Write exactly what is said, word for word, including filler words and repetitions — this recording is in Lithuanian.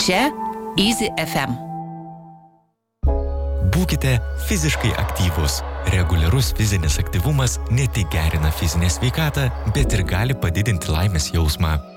Čia Easy F M. Būkite fiziškai aktyvūs. Reguliarus fizinis aktyvumas ne tik gerina fizinę sveikatą, bet ir gali padidinti laimės jausmą.